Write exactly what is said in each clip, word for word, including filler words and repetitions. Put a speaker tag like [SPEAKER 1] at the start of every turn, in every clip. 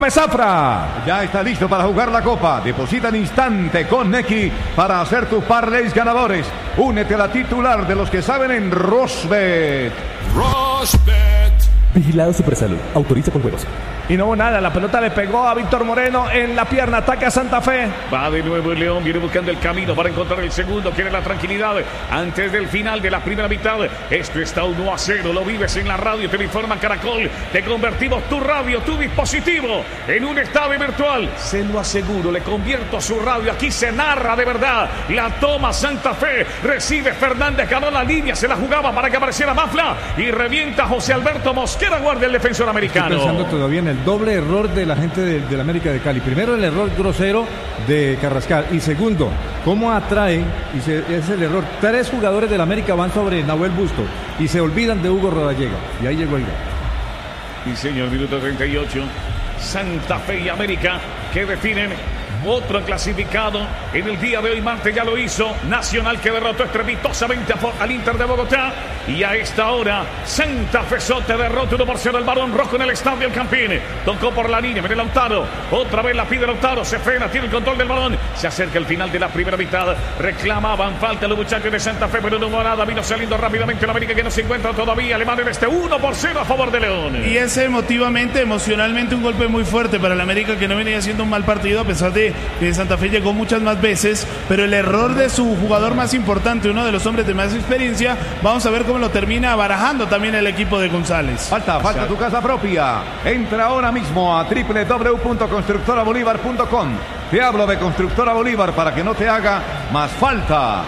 [SPEAKER 1] Zafra ya está listo para jugar la copa. Deposita en instante con Nequi para hacer tus parlays ganadores. Únete a la titular de los que saben en Rosbet.
[SPEAKER 2] Rosbet.
[SPEAKER 3] Vigilado Supersalud. Autoriza con juegos.
[SPEAKER 4] Y no hubo nada, la pelota le pegó a Víctor Moreno en la pierna, ataca a Santa Fe.
[SPEAKER 2] Va de nuevo el León, viene buscando el camino para encontrar el segundo, quiere la tranquilidad antes del final de la primera mitad. Esto está uno a cero, lo vives en la radio, te lo informa Caracol. Te convertimos tu radio, tu dispositivo en un estadio virtual. Se lo aseguro, le convierto a su radio, aquí se narra de verdad. La toma Santa Fe, recibe Fernández, ganó la línea, se la jugaba para que apareciera Mafla y revienta José Alberto Mosquera, guardia el defensor americano.
[SPEAKER 5] Estoy pensando todavía en el doble error de la gente de, de la América de Cali. Primero, el error grosero de Carrascal. Y segundo, cómo atrae, y se, es el error. Tres jugadores de la América van sobre Nahuel Busto y se olvidan de Hugo Rodallega. Y ahí llegó el gol.
[SPEAKER 2] Y señor, minuto treinta y ocho. Santa Fe y América que definen. Otro clasificado en el día de hoy, martes, ya lo hizo. Nacional, que derrotó estrepitosamente al Inter de Bogotá. Y a esta hora, Santa Fe Sote derrota uno por cero el Barón Rojo en el Estadio El Campín. Tocó por la línea, viene Lautaro. Otra vez la pide Lautaro, se frena, tiene el control del balón. Se acerca el final de la primera mitad. Reclamaban falta los muchachos de Santa Fe, pero no hubo nada. Vino saliendo rápidamente la América, que no se encuentra todavía. Le mandan este uno por cero a favor de León.
[SPEAKER 6] Y ese emotivamente, emocionalmente, un golpe muy fuerte para la América, que no venía haciendo un mal partido, a pesar de que Santa Fe llegó muchas más veces, pero el error de su jugador más importante, uno de los hombres de más experiencia, vamos a ver cómo lo termina barajando también el equipo de González.
[SPEAKER 1] Falta, falta tu casa propia. Entra ahora mismo a doble u doble u doble u punto constructora bolívar punto com. Te hablo de Constructora Bolívar para que no te haga más falta.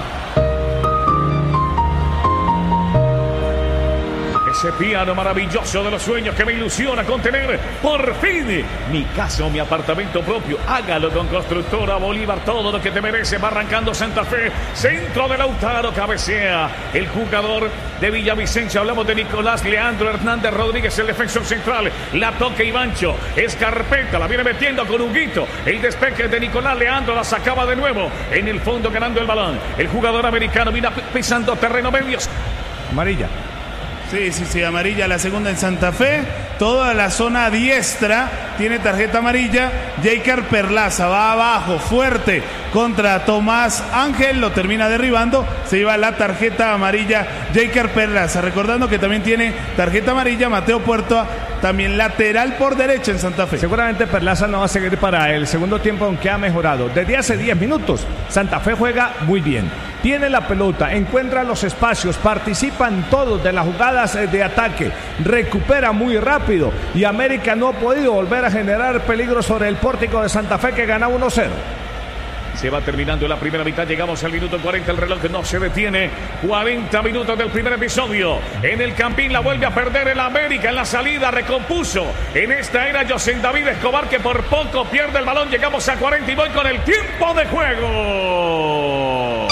[SPEAKER 2] Ese piano maravilloso de los sueños que me ilusiona con tener por fin mi casa o mi apartamento propio. Hágalo con Constructora Bolívar, todo lo que te merece. Va arrancando Santa Fe, centro de Lautaro, cabecea el jugador de Villavicencio. Hablamos de Nicolás Leandro Hernández Rodríguez, el defensor central. La toca Ivancho, Escarpeta, la viene metiendo con Huguito. El despeje de Nicolás Leandro, la sacaba de nuevo en el fondo, ganando el balón. El jugador americano viene pisando terreno medios.
[SPEAKER 5] Amarilla.
[SPEAKER 6] Sí, sí, sí, amarilla, la segunda en Santa Fe. Toda la zona diestra tiene tarjeta amarilla. Jaker Perlaza va abajo, fuerte, contra Tomás Ángel. Lo termina derribando. Se lleva la tarjeta amarilla Jaker Perlaza. Recordando que también tiene tarjeta amarilla Mateo Puerto, también lateral por derecha en Santa Fe.
[SPEAKER 4] Seguramente Perlaza no va a seguir para el segundo tiempo, aunque ha mejorado. Desde hace diez minutos, Santa Fe juega muy bien. Tiene la pelota, encuentra los espacios, participan todos de las jugadas de ataque, recupera muy rápido y América no ha podido volver a generar peligro sobre el pórtico de Santa Fe, que gana uno cero.
[SPEAKER 2] Se va terminando la primera mitad, llegamos al minuto cuarenta, el reloj no se detiene. cuarenta minutos del primer episodio. En el Campín la vuelve a perder el América, en la salida recompuso. En esta era José David Escobar, que por poco pierde el balón. Llegamos a cuarenta y voy con el tiempo de juego.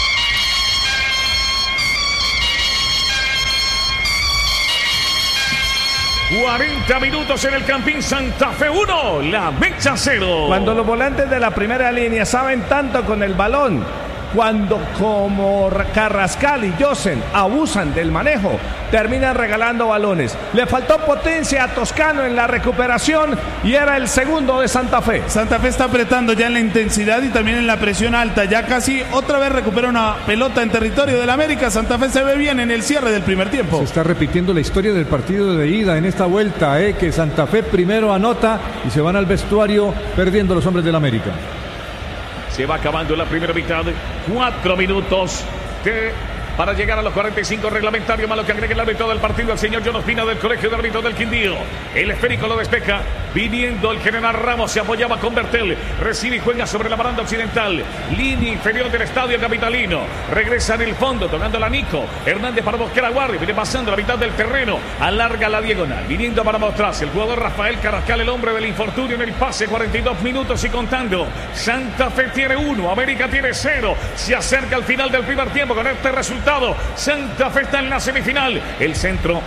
[SPEAKER 2] cuarenta minutos en el Campín, Santa Fe uno, La Mecha cero.
[SPEAKER 4] Cuando los volantes de la primera línea saben tanto con el balón, cuando como Carrascal y Josen abusan del manejo, terminan regalando balones. Le faltó potencia a Toscano en la recuperación y era el segundo de Santa Fe.
[SPEAKER 6] Santa Fe está apretando ya en la intensidad y también en la presión alta. Ya casi otra vez recupera una pelota en territorio del América. Santa Fe se ve bien en el cierre del primer tiempo.
[SPEAKER 5] Se está repitiendo la historia del partido de ida en esta vuelta, eh, que Santa Fe primero anota y se van al vestuario perdiendo los hombres del América.
[SPEAKER 2] Se va acabando la primera mitad. Cuatro minutos de, para llegar a los cuarenta y cinco reglamentarios, más lo que agrega el árbitro del partido, el señor John Ospina, del Colegio de Árbitros del Quindío. El esférico lo despeja. Viniendo el general Ramos, se apoyaba con Bertel. Recibe y juega sobre la baranda occidental. Línea inferior del estadio capitalino. Regresa en el fondo, tocando la Nico. Hernández para Mosquera guardia. Viene pasando la mitad del terreno. Alarga la diagonal. Viniendo para mostrarse. El jugador Rafael Carrascal, el hombre del infortunio en el pase. cuarenta y dos minutos y contando. Santa Fe tiene uno. América tiene cero. Se acerca al final del primer tiempo con este resultado. Santa Fe está en la semifinal. El centro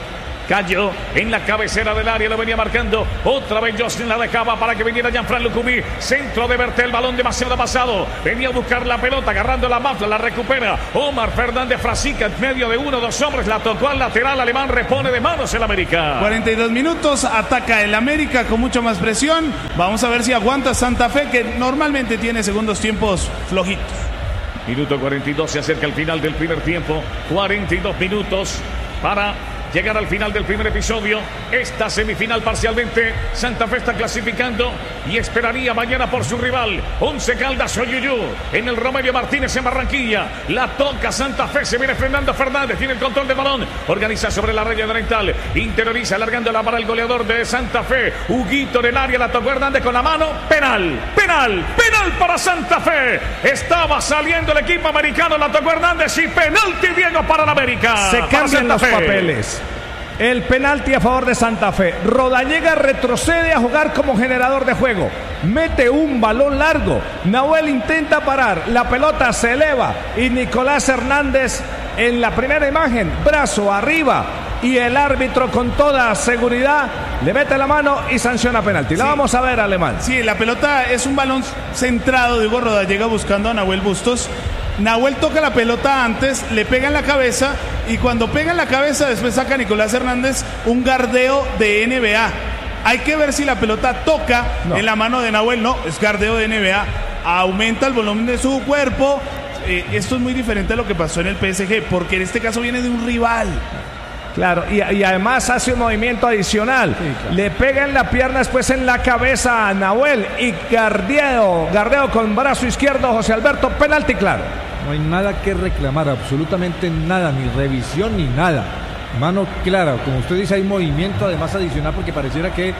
[SPEAKER 2] Cayó en la cabecera del área, lo venía marcando. Otra vez Justin la dejaba para que viniera Gianfranco Lucumí. Centro de Bertel, el balón demasiado pasado. Venía a buscar la pelota, agarrando la mafla, la recupera. Omar Fernández Frasica en medio de uno o dos hombres. La tocó al lateral alemán, repone de manos el América.
[SPEAKER 6] cuarenta y dos minutos, ataca el América con mucha más presión. Vamos a ver si aguanta Santa Fe, que normalmente tiene segundos tiempos flojitos.
[SPEAKER 2] Minuto cuarenta y dos, se acerca el final del primer tiempo. cuarenta y dos minutos para llegar al final del primer episodio. Esta semifinal parcialmente. Santa Fe está clasificando y esperaría mañana por su rival. Once Caldas Oyuyú en el Romelio Martínez en Barranquilla. La toca Santa Fe. Se viene Fernando Fernández. Tiene el control del balón. Organiza sobre la raya oriental. Interioriza alargándola para el goleador de Santa Fe. Huguito en el área. La tocó Hernández con la mano. Penal. Penal. Penal para Santa Fe. Estaba saliendo el equipo americano. La tocó Hernández y penalti Diego para la América.
[SPEAKER 4] Se cambian los papeles. El penalti a favor de Santa Fe. Rodallega retrocede a jugar como generador de juego. Mete un balón largo. Nahuel intenta parar. La pelota se eleva. Y Nicolás Hernández en la primera imagen. Brazo arriba. Y el árbitro con toda seguridad le mete la mano y sanciona penalti. La sí. Vamos a ver, Alemán.
[SPEAKER 6] Sí, la pelota es un balón centrado. Diego Rodallega buscando a Nahuel Bustos. Nahuel toca la pelota antes, le pega en la cabeza y cuando pega en la cabeza después saca a Nicolás Hernández un gardeo de N B A. Hay que ver si la pelota toca no. en la mano de Nahuel. No, es gardeo de N B A. Aumenta el volumen de su cuerpo. Eh, esto es muy diferente a lo que pasó en el P S G, porque en este caso viene de un rival.
[SPEAKER 4] Claro, y, y además hace un movimiento adicional. Sí, claro. Le pega en la pierna, después en la cabeza a Nahuel y gardeo, gardeo con brazo izquierdo José Alberto, penalti claro.
[SPEAKER 5] No hay nada que reclamar, absolutamente nada, ni revisión ni nada. Mano clara, como usted dice, hay movimiento además adicional porque pareciera que eh,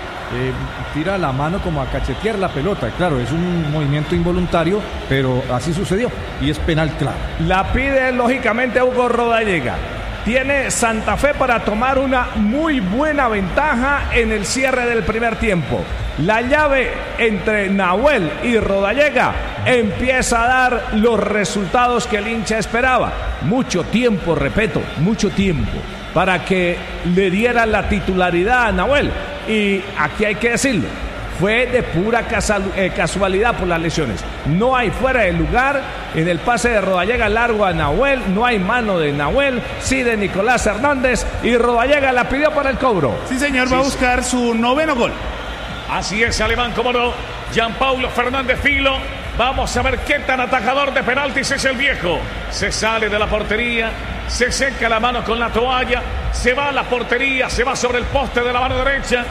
[SPEAKER 5] tira la mano como a cachetear la pelota. Claro, es un movimiento involuntario, pero así sucedió y es penal claro.
[SPEAKER 4] La pide lógicamente Hugo Rodallega. Tiene Santa Fe para tomar una muy buena ventaja en el cierre del primer tiempo. La llave entre Nahuel y Rodallega empieza a dar los resultados que el hincha esperaba. Mucho tiempo, repito, mucho tiempo para que le diera la titularidad a Nahuel. Y aquí hay que decirlo, fue de pura casualidad por las lesiones. No hay fuera de lugar en el pase de Rodallega largo a Nahuel. No hay mano de Nahuel, sí de Nicolás Hernández. Y Rodallega la pidió para el cobro.
[SPEAKER 6] Sí, señor, sí, va a buscar su noveno gol.
[SPEAKER 2] Así es, Alemán, como no. Gianpaulo Fernández Filo. Vamos a ver qué tan atajador de penaltis es el viejo. Se sale de la portería, se seca la mano con la toalla, se va a la portería, se va sobre el poste de la mano derecha.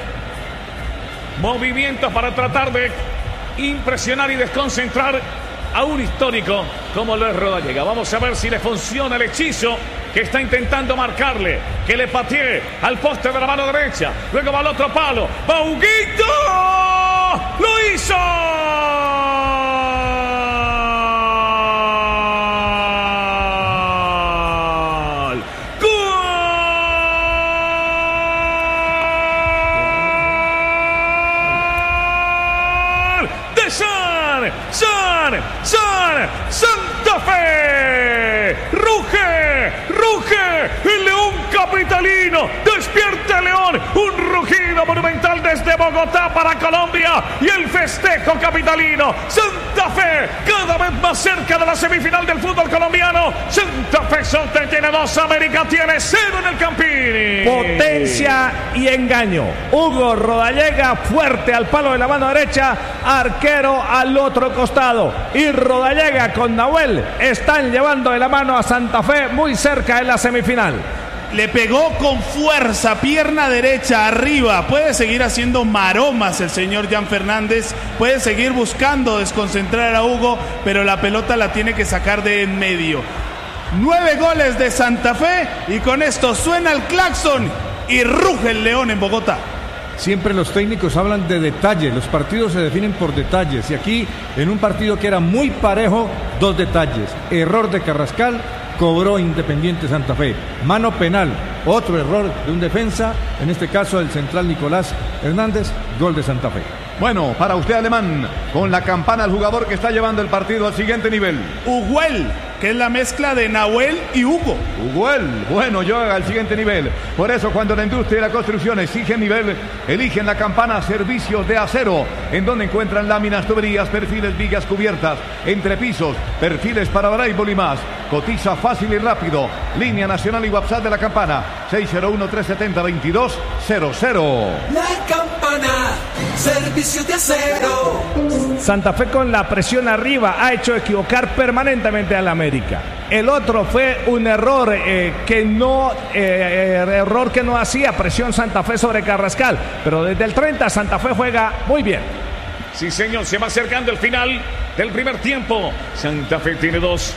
[SPEAKER 2] Movimientos para tratar de impresionar y desconcentrar a un histórico como lo es Rodallega. Vamos a ver si le funciona el hechizo que está intentando marcarle, que le patee al poste de la mano derecha, luego va al otro palo, va Huguito, lo hizo. ¡San! ¡San! ¡Santa Fe! ¡Ruge! ¡Ruge! ¡El León capitalino! ¡Despierta el León! ¡Un rugido monumental desde Bogotá para Colombia! ¡Y el festejo capitalino! ¡Santa Fe! Cada vez más cerca de la semifinal del fútbol colombiano. Santa Fe Solte tiene dos, América tiene cero en el Campini.
[SPEAKER 4] Potencia y engaño. Hugo Rodallega fuerte al palo de la mano derecha, arquero al otro costado. Y Rodallega con Nahuel están llevando de la mano a Santa Fe muy cerca de la semifinal.
[SPEAKER 6] Le pegó con fuerza, pierna derecha arriba. Puede seguir haciendo maromas el señor Jan Fernández. Puede seguir buscando desconcentrar a Hugo, pero la pelota la tiene que sacar de en medio. Nueve goles de Santa Fe y con esto suena el claxon y ruge el León en Bogotá.
[SPEAKER 5] Siempre los técnicos hablan de detalle, los partidos se definen por detalles y aquí en un partido que era muy parejo, dos detalles. Error de Carrascal, cobró Independiente Santa Fe. Mano penal, otro error de un defensa, en este caso el central Nicolás Hernández, gol de Santa Fe.
[SPEAKER 1] Bueno, para usted, Alemán, con la campana el jugador que está llevando el partido al siguiente nivel.
[SPEAKER 6] Huguel que es la mezcla de Nahuel y Hugo.
[SPEAKER 1] Huguel, bueno, llega al siguiente nivel. Por eso cuando la industria y la construcción exigen nivel, eligen la Campana Servicios de Acero, en donde encuentran láminas, tuberías, perfiles, vigas, cubiertas, entrepisos, perfiles para voleibol y más. Cotiza fácil y rápido. Línea nacional y WhatsApp de la Campana, seis cero uno, tres siete cero, veintidós cero cero.
[SPEAKER 7] La Campana, servicios de acero.
[SPEAKER 4] Santa Fe con la presión arriba ha hecho equivocar permanentemente al América. El otro fue un error eh, que no eh, error que no hacía presión Santa Fe sobre Carrascal, pero desde el treinta Santa Fe juega muy bien.
[SPEAKER 2] Sí, señor, se va acercando el final del primer tiempo. Santa Fe tiene dos.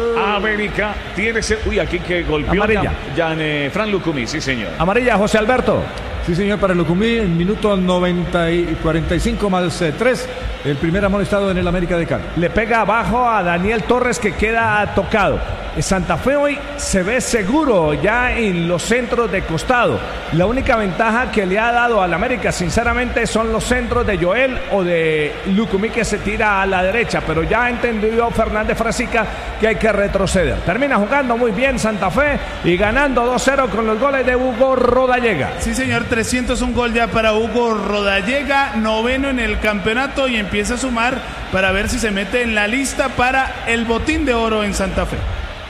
[SPEAKER 2] América tiene... Se... Uy, aquí que golpeó
[SPEAKER 4] amarilla.
[SPEAKER 2] Ya, ya, Fran Lucumí, sí, señor.
[SPEAKER 4] Amarilla, José Alberto.
[SPEAKER 5] Sí, señor, para Lucumí, en minuto noventa y cuarenta y cinco más tres, el primer amonestado en el América de Cali.
[SPEAKER 4] Le pega abajo a Daniel Torres, que queda tocado. Santa Fe hoy se ve seguro ya en los centros de costado. La única ventaja que le ha dado al América, sinceramente, son los centros de Joel o de Lucumí, que se tira a la derecha, pero ya ha entendido Fernández Frasica que hay que retroceder. Termina jugando muy bien Santa Fe y ganando dos cero con los goles de Hugo Rodallega.
[SPEAKER 6] Sí, señor, trescientos un gol ya para Hugo Rodallega, noveno en el campeonato, y empieza a sumar para ver si se mete en la lista para el botín de oro en Santa Fe.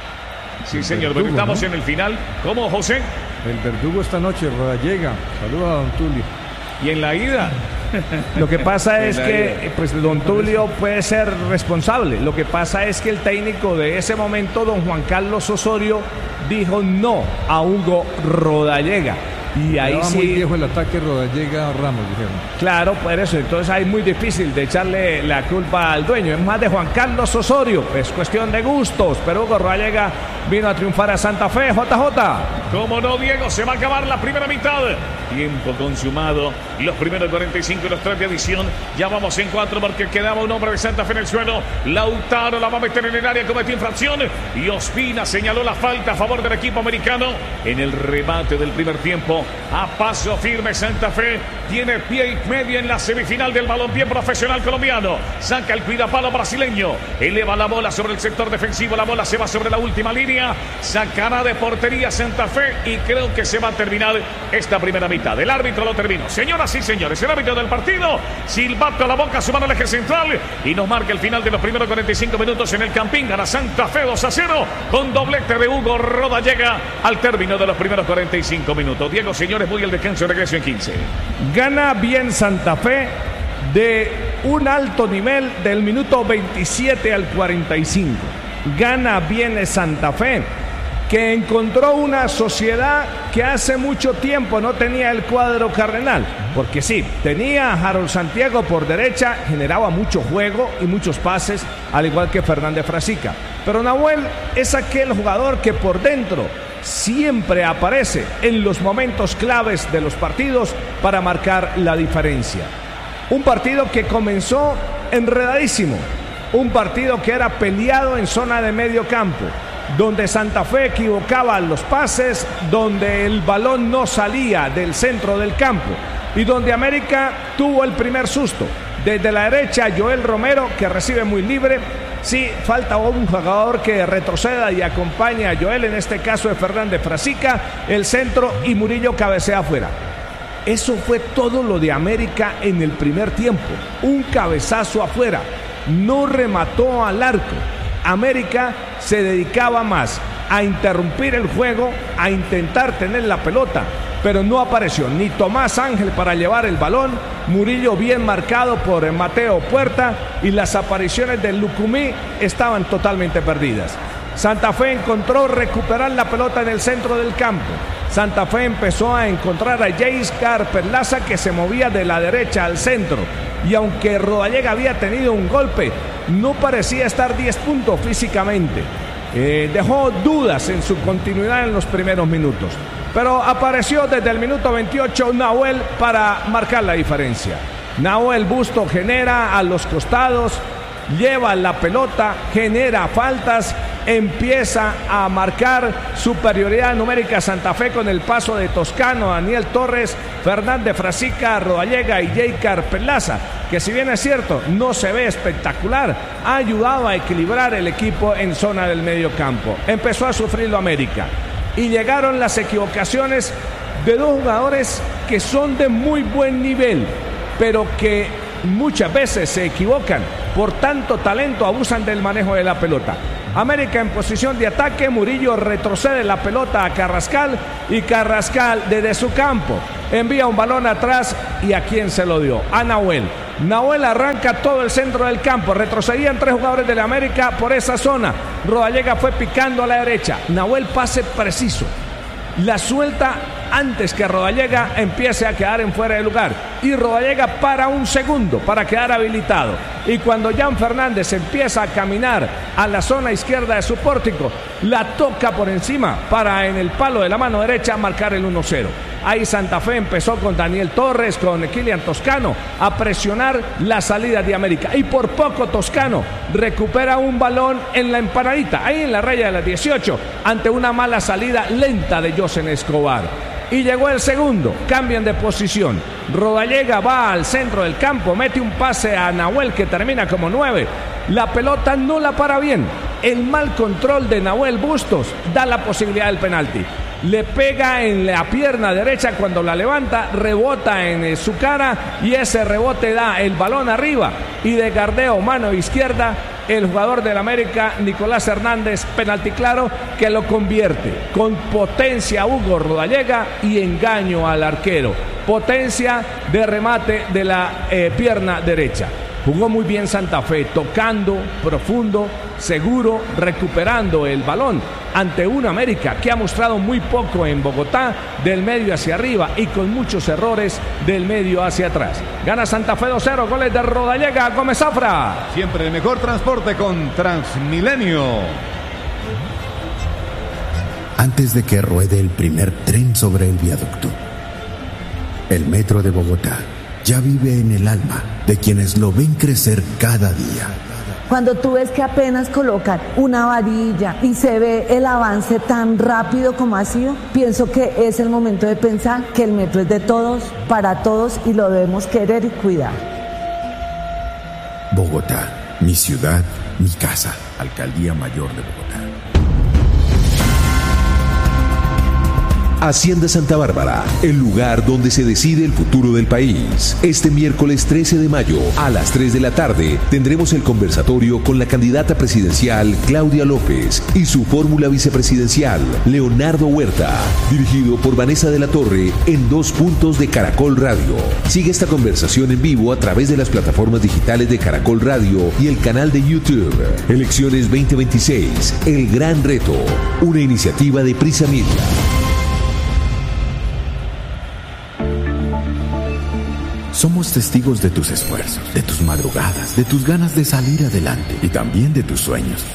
[SPEAKER 2] Sí, señor, pero estamos en el final. ¿Cómo, José?
[SPEAKER 5] El verdugo esta noche, Rodallega. Saludos a don Tulio.
[SPEAKER 2] Y en la ida.
[SPEAKER 4] Lo que pasa es que pues don Tulio puede ser responsable. Lo que pasa es que el técnico de ese momento, don Juan Carlos Osorio, dijo no a Hugo Rodallega. Y ahí
[SPEAKER 5] Estaba
[SPEAKER 4] sí.
[SPEAKER 5] muy viejo el ataque Rodallega Ramos, dijeron.
[SPEAKER 4] Claro, por eso. Entonces ahí es muy difícil de echarle la culpa al dueño. Es más de Juan Carlos Osorio. Es cuestión de gustos. Pero Hugo Rodallega vino a triunfar a Santa Fe. J J.
[SPEAKER 2] Como no, Diego, se va a acabar la primera mitad. Tiempo consumado. Los primeros cuarenta y cinco y los tres de adición. Ya vamos en cuatro porque quedaba un hombre de Santa Fe en el suelo. Lautaro la va a meter en el área, cometió infracción. Y Ospina señaló la falta a favor del equipo americano en el remate del primer tiempo. A paso firme Santa Fe tiene pie y medio en la semifinal del balompié profesional colombiano. Saca el cuidapalo brasileño, eleva la bola sobre el sector defensivo, la bola se va sobre la última línea, sacará de portería Santa Fe y creo que se va a terminar esta primera mitad. El árbitro lo terminó. Señoras y señores, el árbitro del partido, silbato a la boca, su mano al eje central y nos marca el final de los primeros cuarenta y cinco minutos en el Campín. Gana Santa Fe dos a cero con doblete de Hugo Rodallega al término de los primeros cuarenta y cinco minutos. Diego, señores, voy al descanso, regreso en quince.
[SPEAKER 4] Gana bien Santa Fe de un alto nivel del minuto veintisiete al cuarenta y cinco. Gana bien Santa Fe, que encontró una sociedad que hace mucho tiempo no tenía el cuadro cardenal. Porque sí, tenía a Harold Santiago por derecha, generaba mucho juego y muchos pases, al igual que Fernández Frasica. Pero Nahuel es aquel jugador que por dentro siempre aparece en los momentos claves de los partidos para marcar la diferencia. Un partido que comenzó enredadísimo, un partido que era peleado en zona de medio campo, donde Santa Fe equivocaba los pases, donde el balón no salía del centro del campo y donde América tuvo el primer susto. Desde la derecha, Joel Romero, que recibe muy libre. Sí, falta un jugador que retroceda y acompaña a Joel, en este caso de Fernández Frasica, el centro, y Murillo cabecea afuera. Eso fue todo lo de América en el primer tiempo. Un cabezazo afuera. No remató al arco. América se dedicaba más a interrumpir el juego, a intentar tener la pelota, pero no apareció ni Tomás Ángel para llevar el balón, Murillo bien marcado por Mateo Puerta, y las apariciones de Lucumí estaban totalmente perdidas. Santa Fe encontró recuperar la pelota en el centro del campo. Santa Fe empezó a encontrar a Jayscar Perlaza, que se movía de la derecha al centro, y aunque Rodallega había tenido un golpe, no parecía estar diez puntos físicamente. Eh, dejó dudas en su continuidad en los primeros minutos, pero apareció desde el minuto veintiocho Nahuel para marcar la diferencia. Nahuel Busto genera a los costados, lleva la pelota, genera faltas empieza a marcar superioridad numérica Santa Fe con el paso de Toscano, Daniel Torres, Fernández Frasica, Rodallega y Jeicar Perlaza, que si bien es cierto, no se ve espectacular, ha ayudado a equilibrar el equipo en zona del medio campo. Empezó a sufrirlo América y llegaron las equivocaciones de dos jugadores que son de muy buen nivel, pero que muchas veces se equivocan. Por tanto talento abusan del manejo de la pelota. América en posición de ataque, Murillo retrocede la pelota a Carrascal y Carrascal desde su campo envía un balón atrás. ¿Y a quién se lo dio? A Nahuel. Nahuel arranca todo el centro del campo. Retrocedían tres jugadores de la América por esa zona. Rodallega fue picando a la derecha. Nahuel pase preciso. La suelta antes que Rodallega empiece a quedar en fuera de lugar. Y Rodallega para un segundo para quedar habilitado. Y cuando Jan Fernández empieza a caminar a la zona izquierda de su pórtico, la toca por encima para en el palo de la mano derecha marcar el uno cero. Ahí Santa Fe empezó con Daniel Torres, con Kilian Toscano, a presionar la salida de América. Y por poco Toscano recupera un balón en la empanadita, ahí en la raya de las dieciocho, ante una mala salida lenta de Josen Escobar. Y llegó el segundo, cambian de posición. Rodallega va al centro del campo, mete un pase a Nahuel que termina como nueve. La pelota no la para bien. El mal control de Nahuel Bustos da la posibilidad del penalti. Le pega en la pierna derecha cuando la levanta, rebota en su cara y ese rebote da el balón arriba. Y de gardeo, mano izquierda, el jugador del América, Nicolás Hernández, penalti claro, que lo convierte con potencia Hugo Rodallega y engaño al arquero. Potencia de remate de la eh, pierna derecha. Jugó muy bien Santa Fe, tocando profundo, seguro, recuperando el balón ante una América que ha mostrado muy poco en Bogotá, del medio hacia arriba y con muchos errores del medio hacia atrás. Gana Santa Fe dos cero, goles de Rodallega, Gómez Zafra.
[SPEAKER 1] Siempre el mejor transporte con Transmilenio.
[SPEAKER 8] Antes de que ruede el primer tren sobre el viaducto, el metro de Bogotá ya vive en el alma de quienes lo ven crecer cada día.
[SPEAKER 9] Cuando tú ves que apenas colocan una varilla y se ve el avance tan rápido como ha sido, pienso que es el momento de pensar que el metro es de todos, para todos y lo debemos querer y cuidar.
[SPEAKER 8] Bogotá, mi ciudad, mi casa. Alcaldía Mayor de Bogotá.
[SPEAKER 10] Hacienda Santa Bárbara, el lugar donde se decide el futuro del país. Este miércoles trece de mayo, a las tres de la tarde, tendremos el conversatorio con la candidata presidencial Claudia López y su fórmula vicepresidencial, Leonardo Huerta, dirigido por Vanessa de la Torre en dos puntos de Caracol Radio. Sigue esta conversación en vivo a través de las plataformas digitales de Caracol Radio y el canal de YouTube. Elecciones veinte veintiséis, el gran reto, una iniciativa de Prisa Media.
[SPEAKER 8] Somos testigos de tus esfuerzos, de tus madrugadas, de tus ganas de salir adelante y también de tus sueños.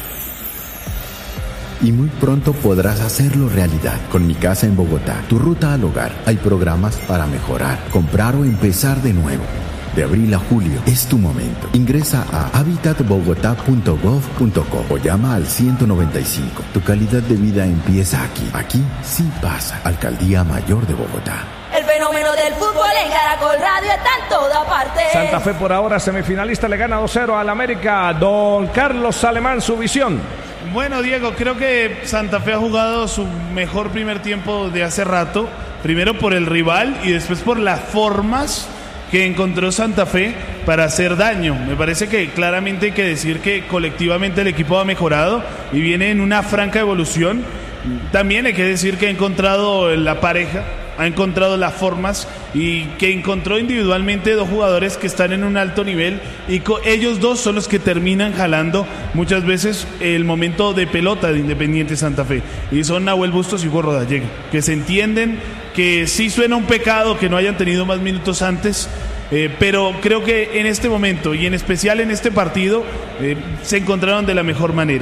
[SPEAKER 8] Y muy pronto podrás hacerlo realidad. Con Mi Casa en Bogotá, tu ruta al hogar. Hay programas para mejorar, comprar o empezar de nuevo. De abril a julio es tu momento. Ingresa a habitat bogotá punto gov punto co o llama al ciento noventa y cinco. Tu calidad de vida empieza aquí. Aquí sí pasa. Alcaldía Mayor de Bogotá.
[SPEAKER 11] El fenómeno del fútbol en Caracol Radio está en toda parte.
[SPEAKER 4] Santa Fe por ahora semifinalista, le gana dos cero al América. Don Carlos Alemán, su visión.
[SPEAKER 6] Bueno, Diego, creo que Santa Fe ha jugado su mejor primer tiempo de hace rato. Primero por el rival y después por las formas que encontró Santa Fe para hacer daño. Me parece que claramente hay que decir que colectivamente el equipo ha mejorado y viene en una franca evolución. También hay que decir que ha encontrado la pareja, ha encontrado las formas y que encontró individualmente dos jugadores que están en un alto nivel y ellos dos son los que terminan jalando muchas veces el momento de pelota de Independiente Santa Fe, y son Nahuel Bustos y Hugo Rodallega, que se entienden, que sí suena un pecado que no hayan tenido más minutos antes, eh, pero creo que en este momento y en especial en este partido eh, se encontraron de la mejor manera.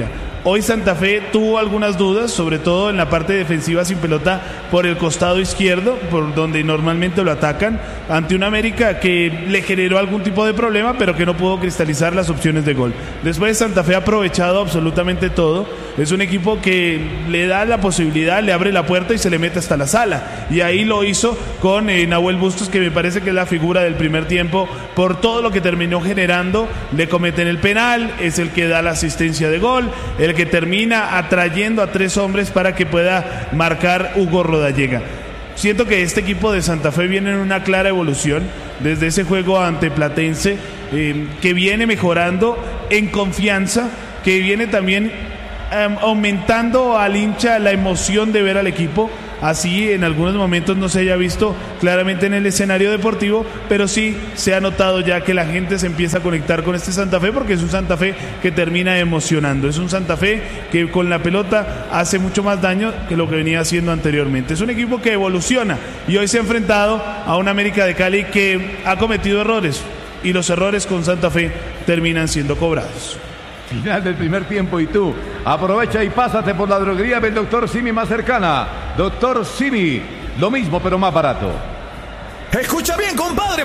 [SPEAKER 6] Hoy Santa Fe tuvo algunas dudas, sobre todo en la parte defensiva sin pelota por el costado izquierdo, por donde normalmente lo atacan, ante una América que le generó algún tipo de problema, pero que no pudo cristalizar las opciones de gol. Después Santa Fe ha aprovechado absolutamente todo. Es un equipo que le da la posibilidad, le abre la puerta y se le mete hasta la sala. Y ahí lo hizo con eh, Nahuel Bustos, que me parece que es la figura del primer tiempo por todo lo que terminó generando. Le cometen el penal, es el que da la asistencia de gol, el que termina atrayendo a tres hombres para que pueda marcar Hugo Rodallega. Siento que este equipo de Santa Fe viene en una clara evolución desde ese juego ante Platense, eh, que viene mejorando en confianza, que viene también eh, aumentando al hincha la emoción de ver al equipo. Así en algunos momentos no se haya visto claramente en el escenario deportivo, pero sí se ha notado ya que la gente se empieza a conectar con este Santa Fe, porque es un Santa Fe que termina emocionando, es un Santa Fe que con la pelota hace mucho más daño que lo que venía haciendo anteriormente. Es un equipo que evoluciona y hoy se ha enfrentado a una América de Cali que ha cometido errores, y los errores con Santa Fe terminan siendo cobrados.
[SPEAKER 1] Final del primer tiempo y tú aprovecha y pásate por la droguería del doctor Simi más cercana. doctor Simi, lo mismo pero más barato.
[SPEAKER 7] Escucha bien, compadre.